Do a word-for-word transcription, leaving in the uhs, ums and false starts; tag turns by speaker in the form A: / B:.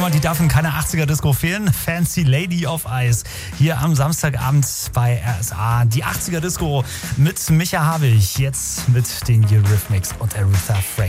A: Nummer, die darf in keiner achtziger-Disco fehlen. Fancy Lady of Ice. Hier am Samstagabend bei R S A. Die achtziger-Disco mit Micha Habich. Jetzt mit den Eurythmics und Aretha Franklin.